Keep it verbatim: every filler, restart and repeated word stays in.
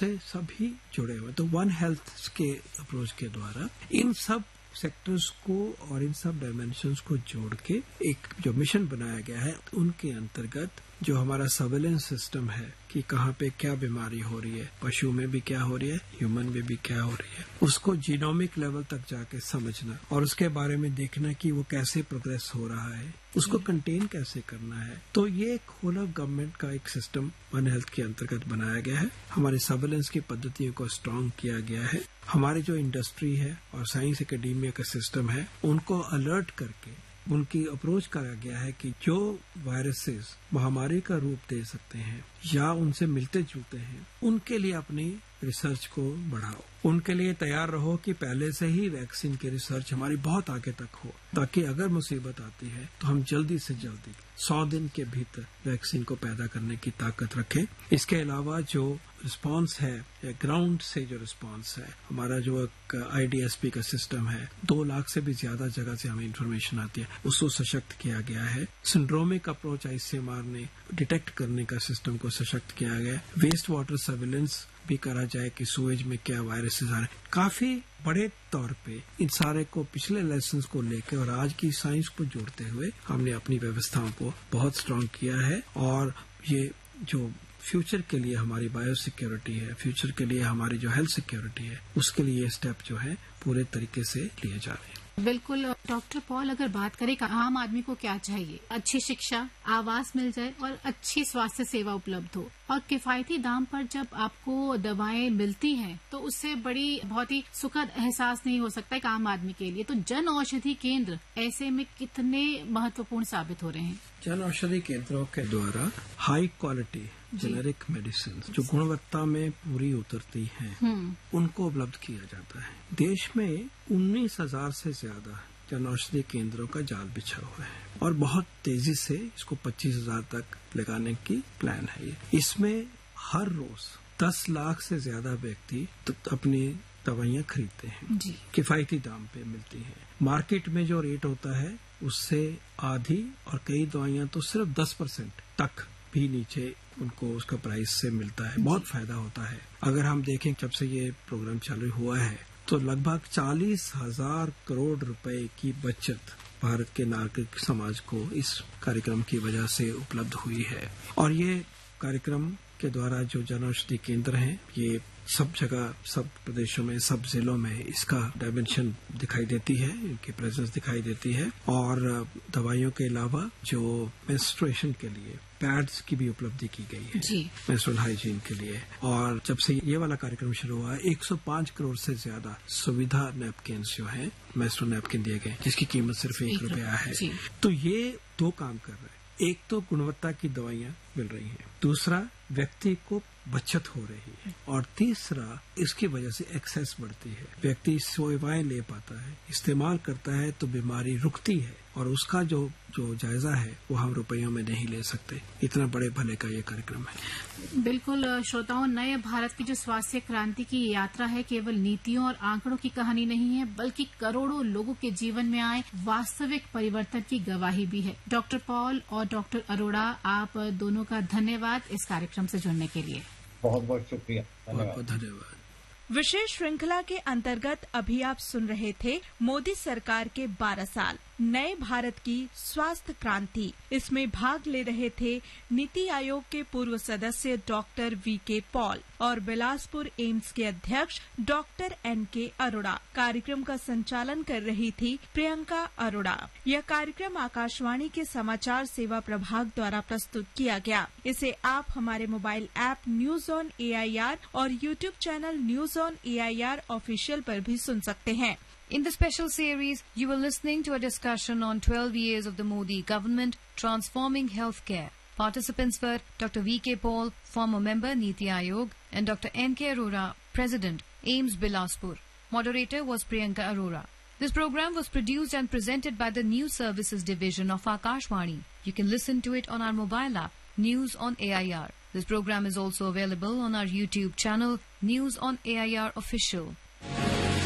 उससे सभी जुड़े हुए। तो वन हेल्थ के अप्रोच के द्वारा इन सब सेक्टर्स को और इन सब डायमेंशंस को जोड़ के एक जो मिशन बनाया गया है, उनके अंतर्गत जो हमारा सर्वेलेंस सिस्टम है कि कहाँ पे क्या बीमारी हो रही है, पशु में भी क्या हो रही है, ह्यूमन में भी क्या हो रही है, उसको जीनोमिक लेवल तक जाके समझना और उसके बारे में देखना कि वो कैसे प्रोग्रेस हो रहा है, उसको कंटेन कैसे करना है। तो ये एक होल ऑफ गवर्नमेंट का एक सिस्टम वन हेल्थ के अंतर्गत बनाया गया है। हमारी सर्वेलेंस की पद्धतियों को स्ट्रांग किया गया है। हमारी जो इंडस्ट्री है और साइंस एकेडमिया का सिस्टम है, उनको अलर्ट करके उनकी अप्रोच करा गया है कि जो वायरसेस महामारी का रूप दे सकते हैं या उनसे मिलते जुलते हैं, उनके लिए अपनी रिसर्च को बढ़ाओ, उनके लिए तैयार रहो कि पहले से ही वैक्सीन की रिसर्च हमारी बहुत आगे तक हो, ताकि अगर मुसीबत आती है तो हम जल्दी से जल्दी सौ दिन के भीतर वैक्सीन को पैदा करने की ताकत रखें। इसके अलावा जो रिस्पांस है या ग्राउंड से जो रिस्पांस है, हमारा जो एक आईडीएसपी का सिस्टम है, दो लाख से भी ज्यादा जगह से हमें इन्फॉर्मेशन आती है, उसको सशक्त किया गया है। सिंड्रोमिक अप्रोच आईसीएमआर ने डिटेक्ट करने का सिस्टम को सशक्त किया गया है। वेस्ट वाटर सर्विलेंस भी करा जाए कि सूएज में क्या वायरसेस आ रहे हैं। काफी बड़े तौर पे इन सारे को पिछले लेसन्स को लेकर और आज की साइंस को जोड़ते हुए हमने अपनी व्यवस्थाओं को बहुत स्ट्रांग किया है। और ये जो फ्यूचर के लिए हमारी बायो सिक्योरिटी है, फ्यूचर के लिए हमारी जो हेल्थ सिक्योरिटी है, उसके लिए ये स्टेप जो है पूरे तरीके से लिए जा रहे हैं। बिल्कुल डॉक्टर पॉल, अगर बात करें कि आम आदमी को क्या चाहिए, अच्छी शिक्षा, आवास मिल जाए और अच्छी स्वास्थ्य सेवा उपलब्ध हो और किफायती दाम पर जब आपको दवाएं मिलती हैं तो उससे बड़ी बहुत ही सुखद एहसास नहीं हो सकता एक आम आदमी के लिए। तो जन औषधि केंद्र ऐसे में कितने महत्वपूर्ण साबित हो रहे हैं? जन औषधि केंद्रों के द्वारा हाई क्वालिटी जेनेरिक मेडिसिन जो गुणवत्ता में पूरी उतरती हैं, उनको उपलब्ध किया जाता है। देश में उन्नीस हजार से ज्यादा जन औषधि केंद्रों का जाल बिछा हुआ है और बहुत तेजी से इसको पच्चीस हजार तक लगाने की प्लान है। ये इसमें हर रोज दस लाख से ज्यादा व्यक्ति तो अपनी दवाइयां खरीदते हैं, किफायती दाम पे मिलती हैं। मार्केट में जो रेट होता है उससे आधी और कई दवाइयां तो सिर्फ दस परसेंट तक भी नीचे उनको उसका प्राइस से मिलता है। बहुत फायदा होता है। अगर हम देखें जब से ये प्रोग्राम चालू हुआ है तो लगभग चालीस हजार करोड़ रुपए की बचत भारत के नागरिक समाज को इस कार्यक्रम की वजह से उपलब्ध हुई है। और ये कार्यक्रम के द्वारा जो जन औषधि केंद्र हैं, ये सब जगह, सब प्रदेशों में, सब जिलों में इसका डायमेंशन दिखाई देती है, इनकी प्रेजेंस दिखाई देती है। और दवाइयों के अलावा जो मेंस्ट्रुएशन के लिए पैड्स की भी उपलब्धि की गई है, मेंस्ट्रुअल हाइजीन के लिए। और जब से ये वाला कार्यक्रम शुरू हुआ है, एक सौ पाँच करोड़ से ज्यादा सुविधा नैपकिन जो है, मेंस्ट्रुअल नैपकिन दिए गए, जिसकी कीमत सिर्फ एक रुपया है। तो ये दो काम कर रहे हैं। एक तो गुणवत्ता की दवाइयां मिल रही हैं, दूसरा व्यक्ति को बचत हो रही है, और तीसरा इसकी वजह से एक्सेस बढ़ती है। व्यक्ति सेवाएं ले पाता है, इस्तेमाल करता है तो बीमारी रुकती है, और उसका जो जो जायजा है वो हम रुपयों में नहीं ले सकते। इतना बड़े भले का ये कार्यक्रम है। बिल्कुल श्रोताओं, नए भारत की जो स्वास्थ्य क्रांति की यात्रा है केवल नीतियों और आंकड़ों की कहानी नहीं है, बल्कि करोड़ों लोगों के जीवन में आए वास्तविक परिवर्तन की गवाही भी है। डॉक्टर पॉल और डॉक्टर अरोड़ा, आप दोनों का धन्यवाद इस कार्यक्रम से जुड़ने के लिए। बहुत बहुत शुक्रिया। बहुत बहुत धन्यवाद। विशेष श्रृंखला के अंतर्गत अभी आप सुन रहे थे मोदी सरकार के बारह साल, नए भारत की स्वास्थ्य क्रांति। इसमें भाग ले रहे थे नीति आयोग के पूर्व सदस्य डॉक्टर वी के पॉल और बिलासपुर एम्स के अध्यक्ष डॉक्टर एन के अरोड़ा। कार्यक्रम का संचालन कर रही थी प्रियंका अरोड़ा। यह कार्यक्रम आकाशवाणी के समाचार सेवा प्रभाग द्वारा प्रस्तुत किया गया। इसे आप हमारे mobile app news on A I R और YouTube channel news on A I R official पर भी सुन सकते हैं। In the special series, you were listening to a discussion on twelve years of the Modi government transforming healthcare. Participants were Doctor V K Paul, former member Niti Aayog, and Doctor N K Arora, President, AIIMS Bilaspur. Moderator was Priyanka Arora. This program was produced and presented by the News Services Division of Akashvani. You can listen to it on our mobile app, News on A I R. This program is also available on our YouTube channel, News on A I R Official.